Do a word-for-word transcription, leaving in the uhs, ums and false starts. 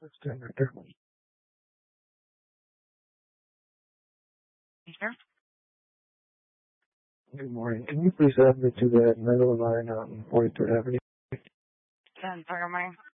Senator. Sure. Good morning. Can you please add me to that middle line on forty-third Avenue? Ten, Fire Mine.